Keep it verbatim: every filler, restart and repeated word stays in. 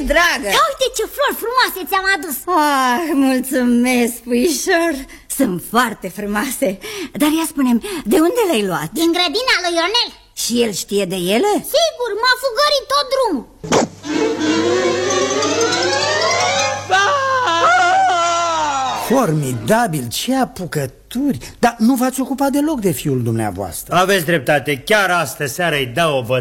dragă. Ia uite ce flori frumoase ți-am adus. Ah, mulțumesc, puișor. Sunt foarte frumoase. Dar ia spune-mi, de unde le-ai luat? Din grădina lui Ionel. Și el știe de ele? Sigur, m-a fugărit tot drumul. Formidabil, ce apucături! Dar nu v-ați ocupat deloc de fiul dumneavoastră. Aveți dreptate, chiar astă seară îi dau o bătaie.